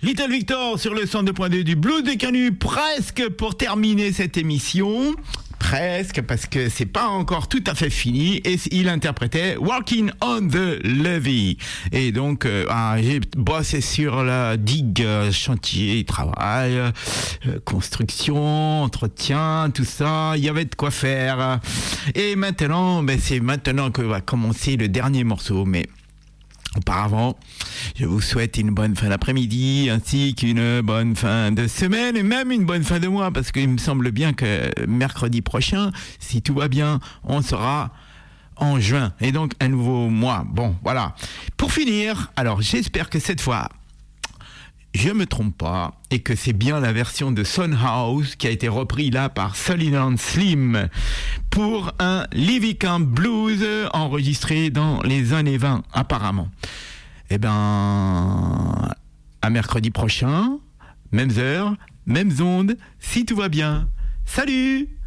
Little Victor sur le 102.2 du Blues de Canu, presque pour terminer cette émission. Presque, parce que c'est pas encore tout à fait fini. Et il interprétait Walking on the Levee. Et donc, j'ai bossé sur la digue, chantier, travail, construction, entretien, tout ça. Il y avait de quoi faire. Et maintenant, c'est maintenant que va commencer le dernier morceau. Mais auparavant, je vous souhaite une bonne fin d'après-midi ainsi qu'une bonne fin de semaine et même une bonne fin de mois, parce qu'il me semble bien que mercredi prochain, si tout va bien, on sera en juin et donc un nouveau mois. Bon, voilà. Pour finir, alors j'espère que cette fois, je me trompe pas et que c'est bien la version de Son House qui a été repris là par Sullivan Slim pour un Livy Camp Blues enregistré dans les années 20 apparemment. Eh ben, à mercredi prochain, mêmes heures, mêmes ondes, si tout va bien. Salut!